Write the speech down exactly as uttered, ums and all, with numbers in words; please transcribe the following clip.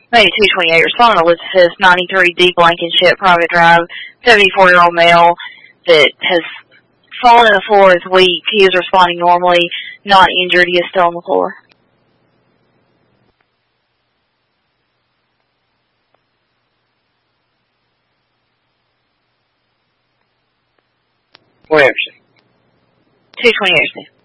maybe two twenty-eight, responding to Elizabeth, ninety-three D Blankenship, private drive, seventy-four-year-old male that has fallen on the floor, is weak. He is responding normally, not injured. He is still on the floor. Where is she? two twenty-eight.